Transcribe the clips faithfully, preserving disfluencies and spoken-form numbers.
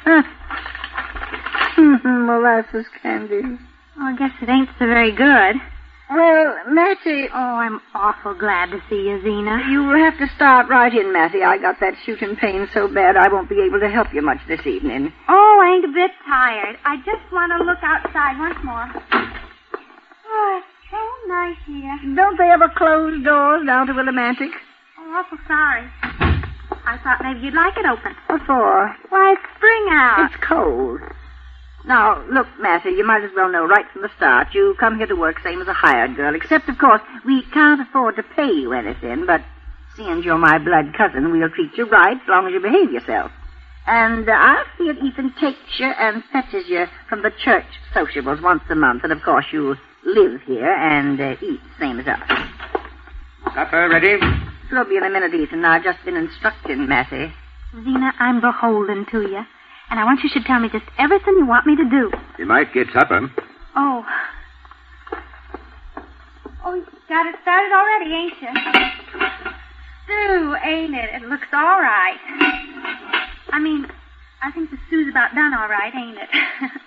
Molasses candy. Oh, I guess it ain't so very good. Well, Mattie... Oh, I'm awful glad to see you, Zena. You will have to start right in, Mattie. I got that shooting pain so bad I won't be able to help you much this evening. Oh, I ain't a bit tired. I just want to look outside once more. Oh, it's so nice here. Don't they ever close doors down to Willimantic? Oh, awful sorry. I thought maybe you'd like it open. What for? Why, it's spring out. It's cold. Now, look, Mattie, you might as well know right from the start. You come here to work same as a hired girl, except, of course, we can't afford to pay you anything, but seeing you're my blood cousin, we'll treat you right as long as you behave yourself. And uh, I'll see if Ethan takes you and fetches you from the church sociables once a month, and, of course, you live here and uh, eat same as us. Supper ready? It'll be in a minute, Ethan. I've just been instructing Mattie. Zena, I'm beholden to you. And I want you should tell me just everything you want me to do. You might get supper. Oh. Oh, you got it started already, ain't you? Stew, ain't it? It looks all right. I mean, I think the stew's about done all right, ain't it?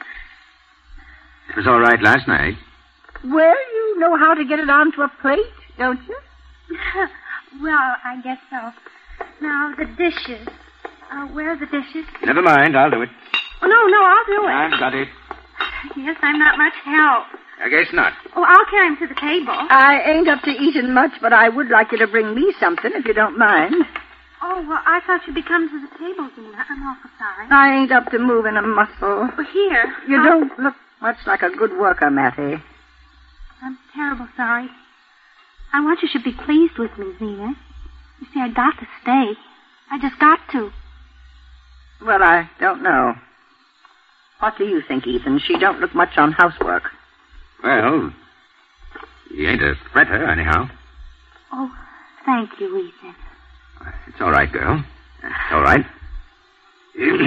It was all right last night. Well, you know how to get it onto a plate, don't you? Well, I guess so. Now, the dishes. Uh, where are the dishes? Never mind, I'll do it. Oh, no, no, I'll do it. I've got it. Yes, I'm not much help. I guess not. Oh, I'll carry him to the table. I ain't up to eating much, but I would like you to bring me something, if you don't mind. Oh, well, I thought you'd be coming to the table, Zena. I'm awful sorry. I ain't up to moving a muscle. Well, here. You I'll... don't look much like a good worker, Mattie. I'm terrible sorry. I want you should be pleased with me, Zena. You see, I got to stay. I just got to. Well, I don't know. What do you think, Ethan? She don't look much on housework. Well, you ain't a fretter, anyhow. Oh, thank you, Ethan. It's all right, girl. It's all right.